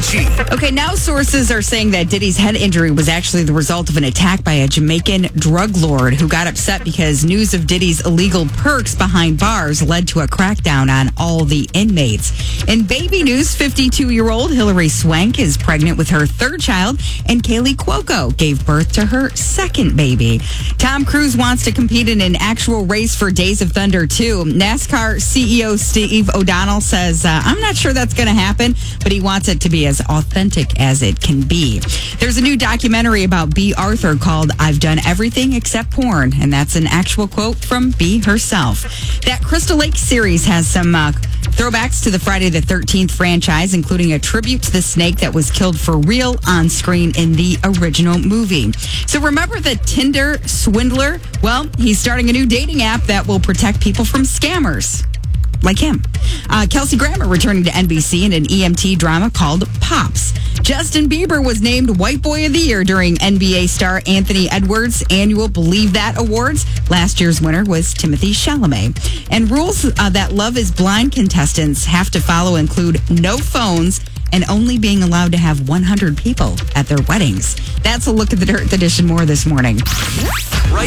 G. Okay, now sources are saying that Diddy's head injury was actually the result of an attack by a Jamaican drug lord who got upset because news of Diddy's illegal perks behind bars led to a crackdown on all the inmates. In baby news, 52-year-old Hilary Swank is pregnant with her third child, and Kaylee Cuoco gave birth to her second baby. Tom Cruise wants to compete in an actual race for Days of Thunder 2. NASCAR CEO Steve O'Donnell says, I'm not sure that's going to happen, but he wants it to be as authentic as it can be. There's a new documentary about Bea Arthur called I've Done Everything Except Porn, and that's an actual quote from Bea herself. That Crystal Lake series has some throwbacks to the Friday the 13th franchise, including a tribute to the snake that was killed for real on screen in the original movie. So remember the Tinder swindler? Well, he's starting a new dating app that will protect people from scammers. Like him. Kelsey Grammer returning to NBC in an EMT drama called Pops. Justin Bieber was named White Boy of the Year during NBA star Anthony Edwards' annual Believe That Awards. Last year's winner was Timothée Chalamet. And rules that Love is Blind contestants have to follow include no phones and only being allowed to have 100 people at their weddings. That's a look at the Dirt edition. More this morning. Right